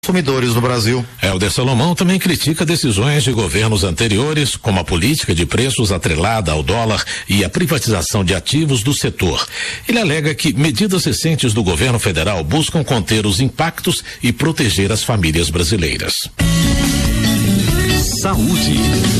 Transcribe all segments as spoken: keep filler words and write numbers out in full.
consumidores do Brasil. Helder Salomão também critica decisões de governos anteriores, como a política de preços atrelada ao dólar e a privatização de ativos do setor. Ele alega que medidas recentes do governo federal buscam conter os impactos e proteger as famílias brasileiras. Saúde.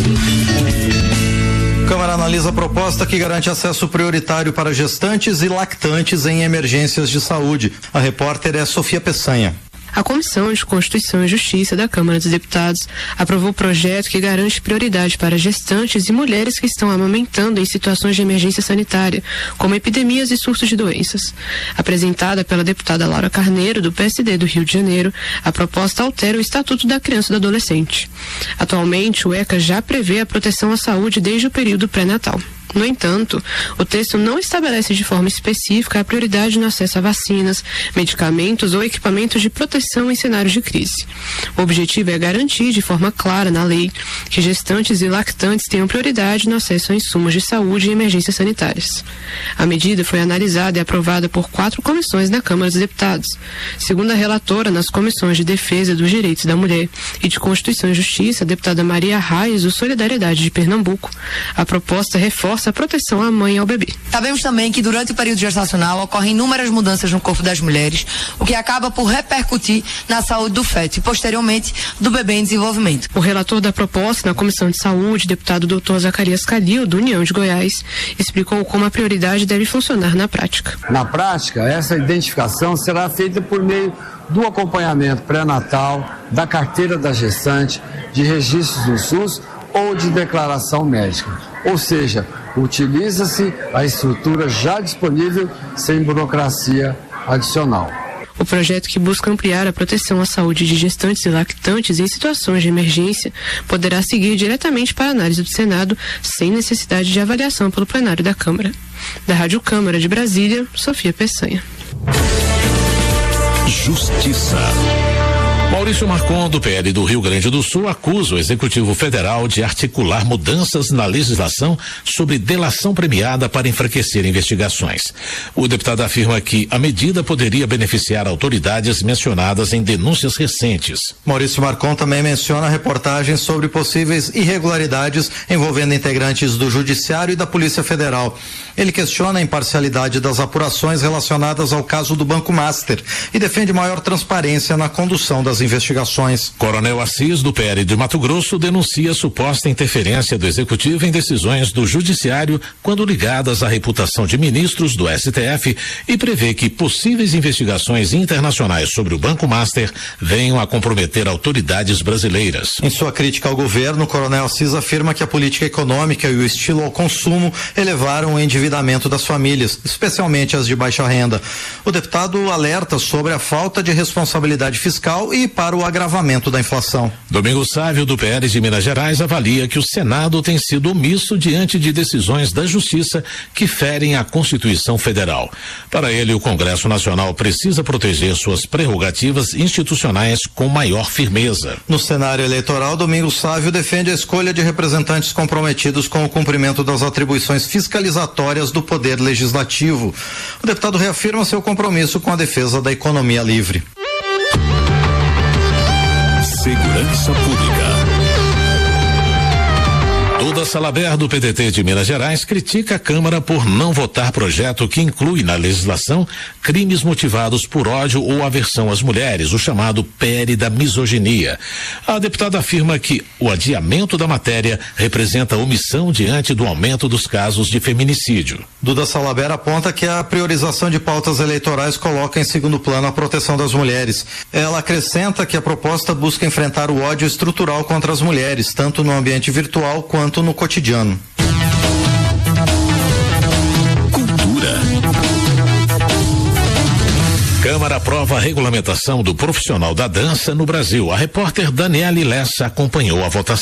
A Câmara analisa a proposta que garante acesso prioritário para gestantes e lactantes em emergências de saúde. A repórter é Sofia Peçanha. A Comissão de Constituição e Justiça da Câmara dos Deputados aprovou o projeto que garante prioridade para gestantes e mulheres que estão amamentando em situações de emergência sanitária, como epidemias e surtos de doenças. Apresentada pela deputada Laura Carneiro, do P S D do Rio de Janeiro, a proposta altera o Estatuto da Criança e do Adolescente. Atualmente, o ECA já prevê a proteção à saúde desde o período pré-natal. No entanto, o texto não estabelece de forma específica a prioridade no acesso a vacinas, medicamentos ou equipamentos de proteção em cenários de crise. O objetivo é garantir de forma clara na lei que gestantes e lactantes tenham prioridade no acesso a insumos de saúde e emergências sanitárias. A medida foi analisada e aprovada por quatro comissões na Câmara dos Deputados. Segundo a relatora nas comissões de Defesa dos Direitos da Mulher e de Constituição e Justiça, a deputada Maria Reis, do Solidariedade de Pernambuco, a proposta reforça a proteção à mãe e ao bebê. Sabemos também que durante o período gestacional ocorrem inúmeras mudanças no corpo das mulheres, o que acaba por repercutir na saúde do feto e posteriormente do bebê em desenvolvimento. O relator da proposta na Comissão de Saúde, deputado doutor Zacarias Calil, do União de Goiás, explicou como a prioridade deve funcionar na prática. Na prática, essa identificação será feita por meio do acompanhamento pré-natal, da carteira da gestante, de registros do SUS ou de declaração médica. Ou seja, utiliza-se a estrutura já disponível sem burocracia adicional. O projeto, que busca ampliar a proteção à saúde de gestantes e lactantes em situações de emergência, poderá seguir diretamente para a análise do Senado, sem necessidade de avaliação pelo plenário da Câmara. Da Rádio Câmara de Brasília, Sofia Peçanha. Justiça. Maurício Marcon, do P L do Rio Grande do Sul, acusa o Executivo Federal de articular mudanças na legislação sobre delação premiada para enfraquecer investigações. O deputado afirma que a medida poderia beneficiar autoridades mencionadas em denúncias recentes. Maurício Marcon também menciona reportagens sobre possíveis irregularidades envolvendo integrantes do Judiciário e da Polícia Federal. Ele questiona a imparcialidade das apurações relacionadas ao caso do Banco Master e defende maior transparência na condução das investigações. Coronel Assis, do P L de Mato Grosso, denuncia suposta interferência do Executivo em decisões do Judiciário quando ligadas à reputação de ministros do S T F e prevê que possíveis investigações internacionais sobre o Banco Master venham a comprometer autoridades brasileiras. Em sua crítica ao governo, o Coronel Assis afirma que a política econômica e o estilo ao consumo elevaram o endividamento das famílias, especialmente as de baixa renda. O deputado alerta sobre a falta de responsabilidade fiscal e para o agravamento da inflação. Domingos Sávio, do P L de Minas Gerais, avalia que o Senado tem sido omisso diante de decisões da Justiça que ferem a Constituição Federal. Para ele, o Congresso Nacional precisa proteger suas prerrogativas institucionais com maior firmeza. No cenário eleitoral, Domingos Sávio defende a escolha de representantes comprometidos com o cumprimento das atribuições fiscalizatórias do Poder Legislativo. O deputado reafirma seu compromisso com a defesa da economia livre. Segurança Pública. Duda Salaber, do P D T de Minas Gerais, critica a Câmara por não votar projeto que inclui na legislação crimes motivados por ódio ou aversão às mulheres, o chamado P L da misoginia. A deputada afirma que o adiamento da matéria representa omissão diante do aumento dos casos de feminicídio. Duda Salaber aponta que a priorização de pautas eleitorais coloca em segundo plano a proteção das mulheres. Ela acrescenta que a proposta busca enfrentar o ódio estrutural contra as mulheres, tanto no ambiente virtual quanto no cotidiano. Cultura. Câmara aprova a regulamentação do profissional da dança no Brasil. A repórter Daniele Lessa acompanhou a votação.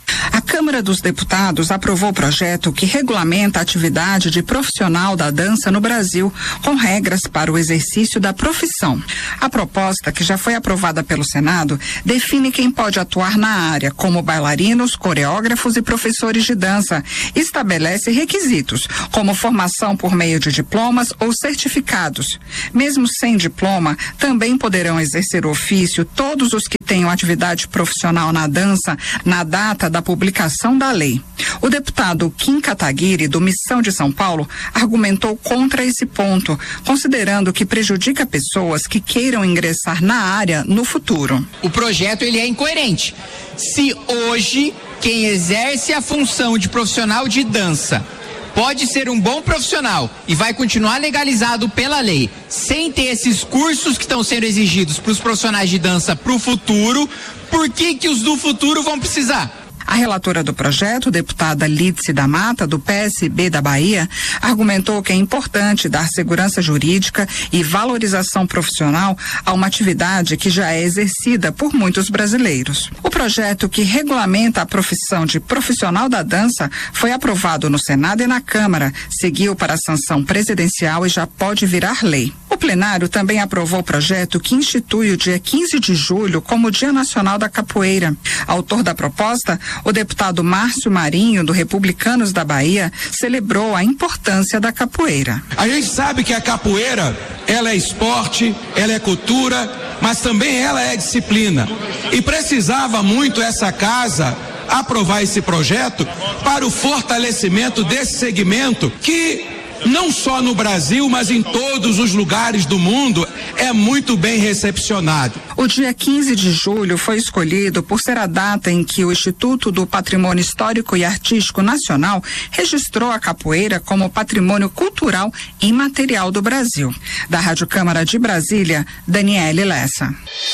A Câmara dos Deputados aprovou o projeto que regulamenta a atividade de profissional da dança no Brasil, com regras para o exercício da profissão. A proposta, que já foi aprovada pelo Senado, define quem pode atuar na área, como bailarinos, coreógrafos e professores de dança. Estabelece requisitos, como formação por meio de diplomas ou certificados. Mesmo sem diploma, também poderão exercer o ofício todos os que tenham atividade profissional na dança na data da publicação da lei. O deputado Kim Kataguiri, do Missão de São Paulo, argumentou contra esse ponto, considerando que prejudica pessoas que queiram ingressar na área no futuro. O projeto ele é incoerente. Se hoje quem exerce a função de profissional de dança pode ser um bom profissional e vai continuar legalizado pela lei, sem ter esses cursos que estão sendo exigidos para os profissionais de dança para o futuro, por que que os do futuro vão precisar? A relatora do projeto, deputada Lídice da Mata, do P S B da Bahia, argumentou que é importante dar segurança jurídica e valorização profissional a uma atividade que já é exercida por muitos brasileiros. O projeto que regulamenta a profissão de profissional da dança foi aprovado no Senado e na Câmara, seguiu para a sanção presidencial e já pode virar lei. O plenário também aprovou o projeto que institui o dia quinze de julho como Dia Nacional da Capoeira. Autor da proposta, o deputado Márcio Marinho, do Republicanos da Bahia, celebrou a importância da capoeira. A gente sabe que a capoeira, ela é esporte, ela é cultura, mas também ela é disciplina. E precisava muito essa casa aprovar esse projeto para o fortalecimento desse segmento que, não só no Brasil, mas em todos os lugares do mundo, é muito bem recepcionado. O dia quinze de julho foi escolhido por ser a data em que o Instituto do Patrimônio Histórico e Artístico Nacional registrou a capoeira como patrimônio cultural imaterial do Brasil. Da Rádio Câmara de Brasília, Daniele Lessa.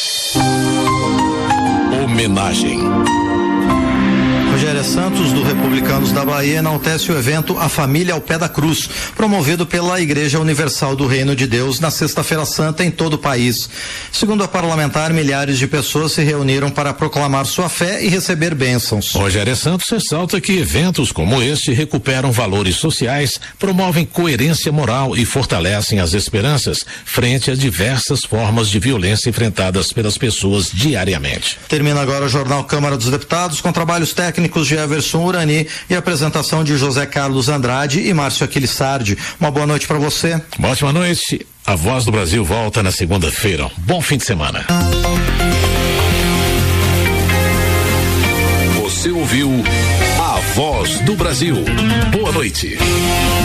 Homenagem. Rogéria Santos, do Republicanos da Bahia, enaltece o evento A Família ao Pé da Cruz, promovido pela Igreja Universal do Reino de Deus na Sexta-feira Santa em todo o país. Segundo a parlamentar, milhares de pessoas se reuniram para proclamar sua fé e receber bênçãos. Rogéria Santos ressalta que eventos como este recuperam valores sociais, promovem coerência moral e fortalecem as esperanças frente a diversas formas de violência enfrentadas pelas pessoas diariamente. Termina agora o Jornal Câmara dos Deputados com trabalhos técnicos de Everson Urani e apresentação de José Carlos Andrade e Márcio Aquilissardi. Uma boa noite para você. Uma ótima noite. A Voz do Brasil volta na segunda-feira. Bom fim de semana. Você ouviu A Voz do Brasil. Boa noite.